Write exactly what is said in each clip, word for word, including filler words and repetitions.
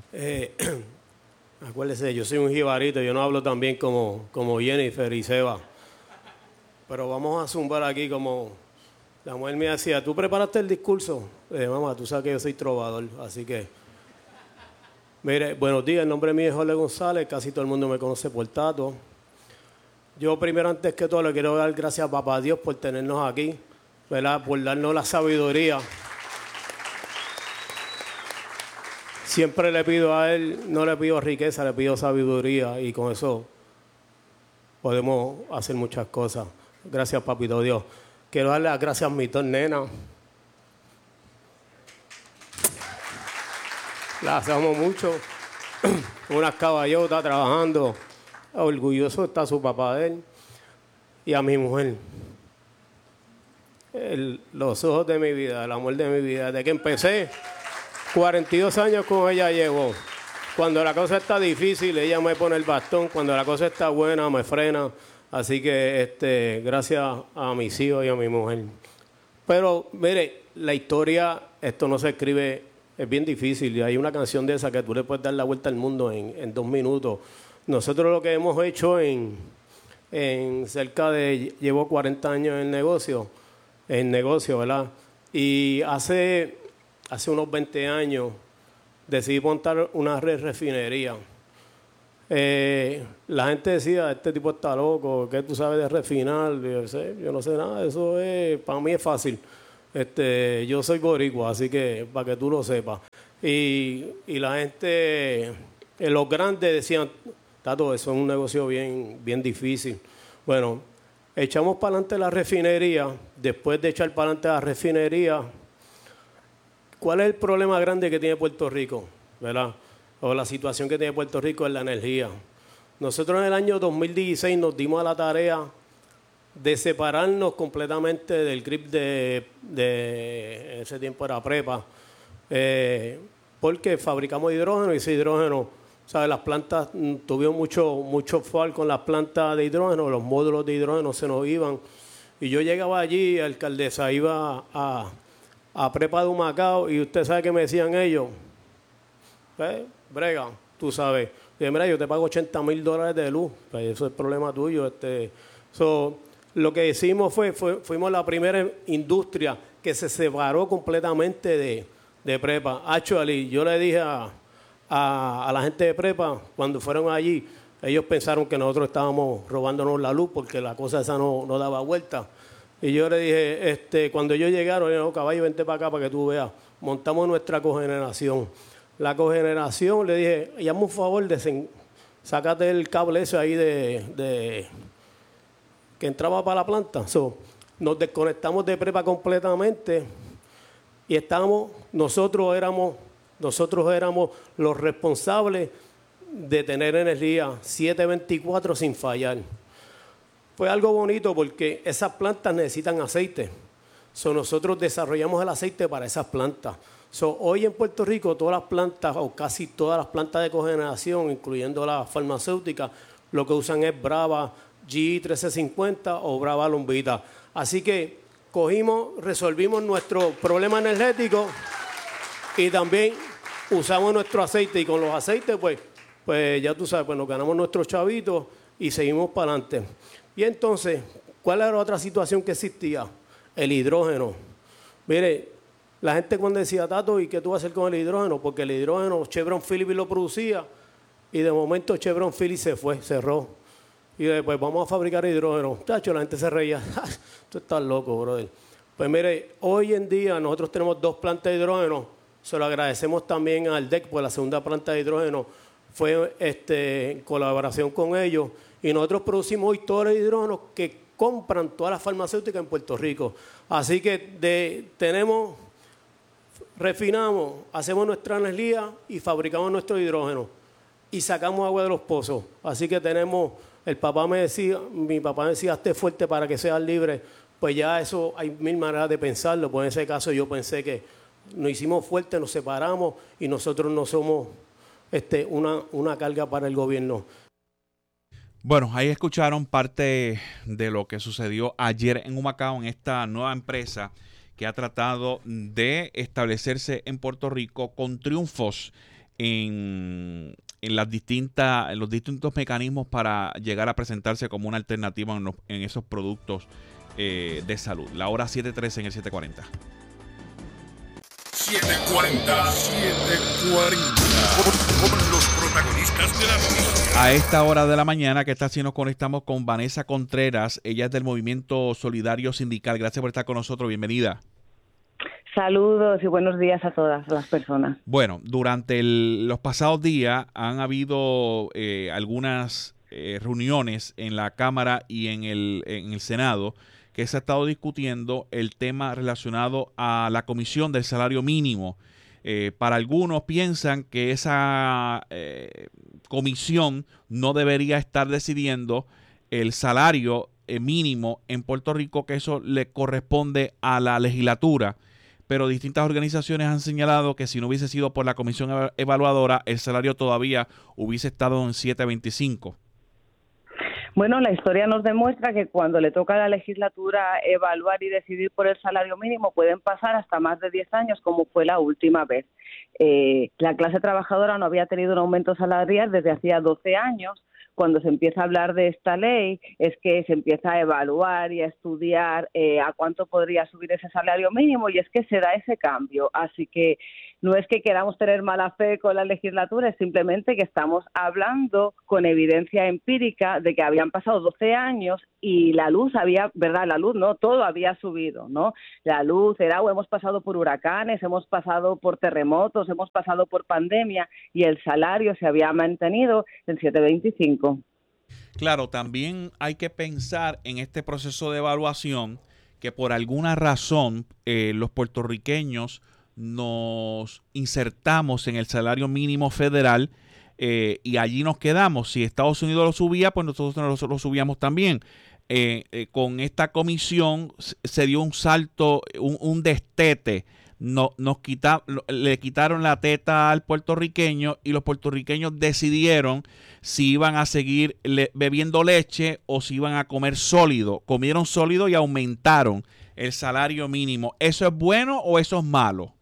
Eh, acuérdese, yo soy un jibarito, yo no hablo tan bien como, como Jennifer y Seba. Pero vamos a zumbar aquí como la mujer me decía, ¿tú preparaste el discurso? Eh, mamá, tú sabes que yo soy trovador, así que... Mire, buenos días, el nombre mío es Jorge González, casi todo el mundo me conoce por Tato. Yo primero, antes que todo, le quiero dar gracias a Papá Dios por tenernos aquí, ¿verdad? Por darnos la sabiduría. Siempre le pido a Él, no le pido riqueza, le pido sabiduría y con eso podemos hacer muchas cosas. Gracias, Papito Dios. Quiero darle las gracias a mis dos nenas. Las amo mucho. Unas caballotas trabajando. Orgulloso está su papá de él. Y a mi mujer. El, los ojos de mi vida, el amor de mi vida. Desde que empecé, cuarenta y dos años con ella llevo. Cuando la cosa está difícil, ella me pone el bastón. Cuando la cosa está buena, me frena. Así que este, gracias a mis hijos y a mi mujer. Pero, mire, la historia, esto no se escribe, es bien difícil. Y hay una canción de esa que tú le puedes dar la vuelta al mundo en, en dos minutos. Nosotros lo que hemos hecho en, en cerca de, llevo cuarenta años en negocio, en negocio, ¿verdad? Y hace, hace unos veinte años decidí montar una red refinería. Eh, la gente decía, este tipo está loco, ¿qué tú sabes de refinar? Yo, sé, yo no sé nada, eso es, para mí es fácil. Este, yo soy boricua, así que para que tú lo sepas. Y, y la gente, eh, los grandes decían, Tato, eso es un negocio bien, bien difícil. Bueno, echamos para adelante la refinería, después de echar para adelante la refinería, ¿cuál es el problema grande que tiene Puerto Rico? ¿Verdad? O la situación que tiene Puerto Rico es la energía. Nosotros en el año dos mil dieciséis nos dimos a la tarea de separarnos completamente del grip de, de en ese tiempo era prepa, eh, porque fabricamos hidrógeno y ese hidrógeno, ¿sabes? Las plantas mm, tuvieron mucho, mucho fall con las plantas de hidrógeno, los módulos de hidrógeno se nos iban. Y yo llegaba allí, alcaldesa, iba a, a prepa de Humacao y usted sabe que me decían ellos, ¿eh? Brega, tú sabes. Dije, mira, yo te pago ochenta mil dólares de luz. Pues eso es el problema tuyo. Este, so, lo que hicimos fue, fue, fuimos la primera industria que se separó completamente de, de prepa. Actually, yo le dije a, a, a la gente de prepa, cuando fueron allí, ellos pensaron que nosotros estábamos robándonos la luz porque la cosa esa no, no daba vuelta. Y yo le dije, este, cuando ellos llegaron, le dije, no, caballo, vente para acá para que tú veas. Montamos nuestra cogeneración. La cogeneración, le dije, llame un favor, desen, sácate el cable ese ahí de, de que entraba para la planta. So, nos desconectamos de prepa completamente y estábamos, nosotros éramos, nosotros éramos los responsables de tener energía siete veinticuatro sin fallar. Fue algo bonito porque esas plantas necesitan aceite. So, nosotros desarrollamos el aceite para esas plantas. So, hoy en Puerto Rico todas las plantas o casi todas las plantas de cogeneración, incluyendo las farmacéuticas, lo que usan es Brava G E trece cincuenta o Brava Lombita. Así que cogimos, resolvimos nuestro problema energético y también usamos nuestro aceite y con los aceites pues, pues ya tú sabes, pues nos ganamos nuestros chavitos y seguimos para adelante. Y entonces, ¿cuál era la otra situación que existía? El hidrógeno. Mire, la gente cuando decía, Tato, ¿y qué tú vas a hacer con el hidrógeno? Porque el hidrógeno Chevron Phillips lo producía y de momento Chevron Phillips se fue, cerró. Y después vamos a fabricar hidrógeno. Tacho, la gente se reía. Tú estás loco, brother. Pues mire, hoy en día nosotros tenemos dos plantas de hidrógeno. Se lo agradecemos también al D E C, porque la segunda planta de hidrógeno fue este, en colaboración con ellos. Y nosotros producimos hoy todo el hidrógeno que compran todas las farmacéuticas en Puerto Rico. Así que de, tenemos... refinamos, hacemos nuestra energía y fabricamos nuestro hidrógeno y sacamos agua de los pozos. Así que tenemos, el papá me decía, mi papá me decía, esté fuerte para que seas libre. Pues ya eso hay mil maneras de pensarlo. Pues en ese caso yo pensé que nos hicimos fuertes, nos separamos y nosotros no somos este, una, una carga para el gobierno. Bueno, ahí escucharon parte de lo que sucedió ayer en Humacao, en esta nueva empresa que ha tratado de establecerse en Puerto Rico con triunfos en, en las distintas, en los distintos mecanismos para llegar a presentarse como una alternativa en, los, en esos productos eh, de salud. La hora siete trece en el siete cuarenta. siete cuarenta, siete cuarenta, con los protagonistas de la noticia. A esta hora de la mañana, que está así, nos conectamos con Vanessa Contreras. Ella es del Movimiento Solidario Sindical. Gracias por estar con nosotros. Bienvenida. Saludos y buenos días a todas las personas. Bueno, durante el, los pasados días han habido eh, algunas eh, reuniones en la Cámara y en el, en el Senado que se ha estado discutiendo el tema relacionado a la comisión del salario mínimo. Eh, para algunos piensan que esa eh, comisión no debería estar decidiendo el salario eh, mínimo en Puerto Rico, que eso le corresponde a la legislatura. Pero distintas organizaciones han señalado que si no hubiese sido por la comisión evaluadora, el salario todavía hubiese estado en siete veinticinco. Bueno, la historia nos demuestra que cuando le toca a la legislatura evaluar y decidir por el salario mínimo pueden pasar hasta más de diez años, como fue la última vez. Eh, la clase trabajadora no había tenido un aumento salarial desde hacía doce años. Cuando se empieza a hablar de esta ley es que se empieza a evaluar y a estudiar eh, a cuánto podría subir ese salario mínimo, y es que se da ese cambio. Así que no es que queramos tener mala fe con la legislatura, es simplemente que estamos hablando con evidencia empírica de que habían pasado doce años y la luz había, ¿verdad? La luz, ¿no? Todo había subido, ¿no? La luz, el agua, hemos pasado por huracanes, hemos pasado por terremotos, hemos pasado por pandemia, y el salario se había mantenido en siete veinticinco. Claro, también hay que pensar en este proceso de evaluación que por alguna razón eh, los puertorriqueños nos insertamos en el salario mínimo federal eh, y allí nos quedamos. Si Estados Unidos lo subía, pues nosotros lo subíamos también. Eh, eh, con esta comisión se dio un salto, un, un destete. No, nos quita, le quitaron la teta al puertorriqueño y los puertorriqueños decidieron si iban a seguir le, bebiendo leche o si iban a comer sólido. Comieron sólido y aumentaron el salario mínimo. ¿Eso es bueno o eso es malo?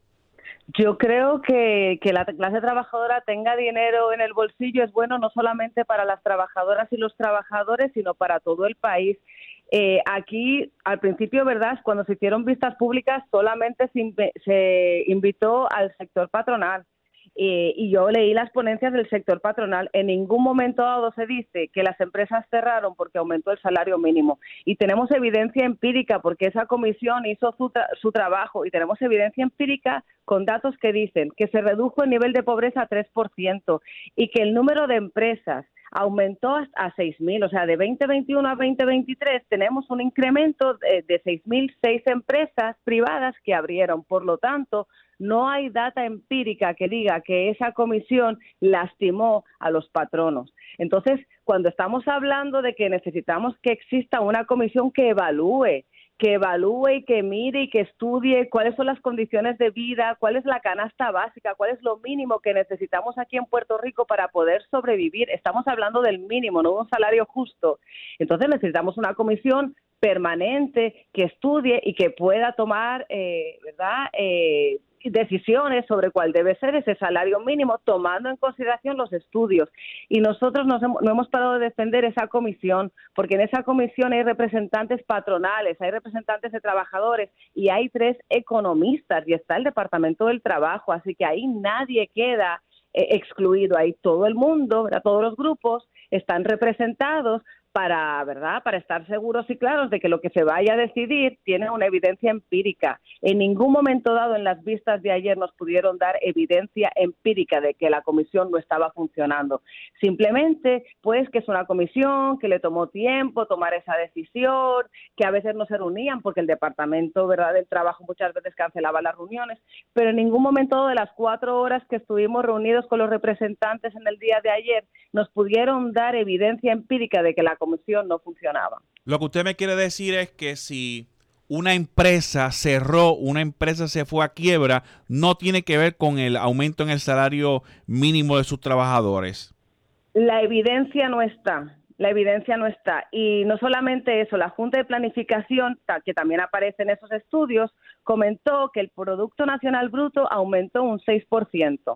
Yo creo que, que la clase trabajadora tenga dinero en el bolsillo es bueno no solamente para las trabajadoras y los trabajadores, sino para todo el país. Eh, aquí, al principio, ¿verdad?, cuando se hicieron vistas públicas, solamente se, inv- se invitó al sector patronal. Eh, y yo leí las ponencias del sector patronal. En ningún momento dado se dice que las empresas cerraron porque aumentó el salario mínimo. Y tenemos evidencia empírica porque esa comisión hizo su, tra- su trabajo, y tenemos evidencia empírica con datos que dicen que se redujo el nivel de pobreza a tres por ciento y que el número de empresas aumentó a seis mil, o sea, de veinte veintiuno a veinte veintitrés tenemos un incremento de, de seis mil seis empresas privadas que abrieron. Por lo tanto, no hay data empírica que diga que esa comisión lastimó a los patronos. Entonces, cuando estamos hablando de que necesitamos que exista una comisión que evalúe, que evalúe y que mire y que estudie cuáles son las condiciones de vida, cuál es la canasta básica, cuál es lo mínimo que necesitamos aquí en Puerto Rico para poder sobrevivir. Estamos hablando del mínimo, no de un salario justo. Entonces necesitamos una comisión permanente que estudie y que pueda tomar, eh, ¿verdad?, eh, decisiones sobre cuál debe ser ese salario mínimo, tomando en consideración los estudios. Y nosotros nos hemos, no hemos parado de defender esa comisión, porque en esa comisión hay representantes patronales, hay representantes de trabajadores y hay tres economistas, y está el Departamento del Trabajo, así que ahí nadie queda eh, excluido, ahí todo el mundo, ¿verdad?, todos los grupos están representados para, ¿verdad?, para estar seguros y claros de que lo que se vaya a decidir tiene una evidencia empírica. En ningún momento dado en las vistas de ayer nos pudieron dar evidencia empírica de que la comisión no estaba funcionando. Simplemente, pues, que es una comisión que le tomó tiempo tomar esa decisión, que a veces no se reunían porque el Departamento, ¿verdad?, del Trabajo muchas veces cancelaba las reuniones, pero en ningún momento de las cuatro horas que estuvimos reunidos con los representantes en el día de ayer nos pudieron dar evidencia empírica de que la comisión no funcionaba. Lo que usted me quiere decir es que si una empresa cerró, una empresa se fue a quiebra, no tiene que ver con el aumento en el salario mínimo de sus trabajadores. La evidencia no está. La evidencia no está. Y no solamente eso, la Junta de Planificación, que también aparece en esos estudios, comentó que el Producto Nacional Bruto aumentó un seis por ciento.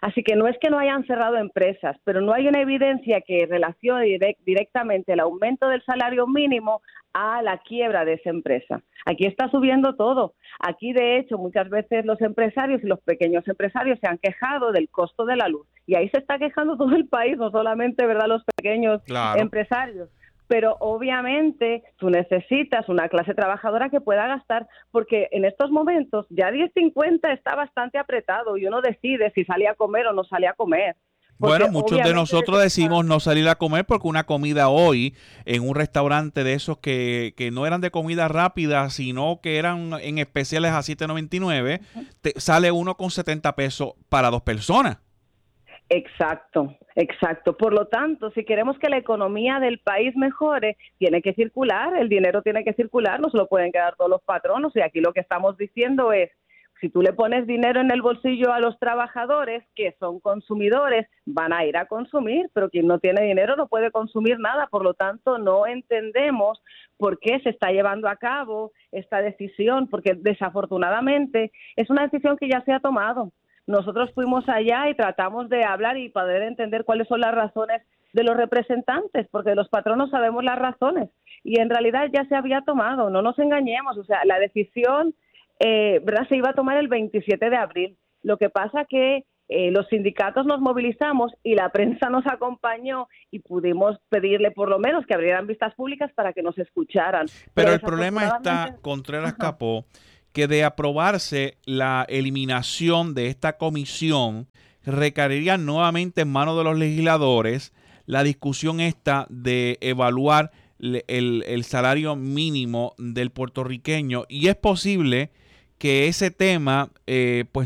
Así que no es que no hayan cerrado empresas, pero no hay una evidencia que relacione direct, directamente el aumento del salario mínimo a la quiebra de esa empresa. Aquí está subiendo todo. Aquí, de hecho, muchas veces los empresarios y los pequeños empresarios se han quejado del costo de la luz. Y ahí se está quejando todo el país, no solamente, ¿verdad?, los pequeños claro. empresarios. Pero obviamente tú necesitas una clase trabajadora que pueda gastar, porque en estos momentos ya diez cincuenta está bastante apretado y uno decide si sale a comer o no sale a comer. Bueno, muchos de nosotros decimos no salir a comer porque una comida hoy en un restaurante de esos que, que no eran de comida rápida, sino que eran en especiales a siete noventa y nueve, te sale uno con setenta pesos para dos personas. Exacto, exacto. Por lo tanto, si queremos que la economía del país mejore, tiene que circular, el dinero tiene que circular, no se lo pueden quedar todos los patronos. Y aquí lo que estamos diciendo es, si tú le pones dinero en el bolsillo a los trabajadores, que son consumidores, van a ir a consumir, pero quien no tiene dinero no puede consumir nada. Por lo tanto, no entendemos por qué se está llevando a cabo esta decisión, porque desafortunadamente es una decisión que ya se ha tomado. Nosotros fuimos allá y tratamos de hablar y poder entender cuáles son las razones de los representantes, porque los patronos sabemos las razones y en realidad ya se había tomado, no nos engañemos, o sea, la decisión eh, ¿verdad?, se iba a tomar el veintisiete de abril. Lo que pasa que eh, los sindicatos nos movilizamos y la prensa nos acompañó y pudimos pedirle por lo menos que abrieran vistas públicas para que nos escucharan. Pero, Pero el problema está, Contreras Capó, que de aprobarse la eliminación de esta comisión recaería nuevamente en manos de los legisladores la discusión esta de evaluar el, el salario mínimo del puertorriqueño, y es posible que ese tema eh, pues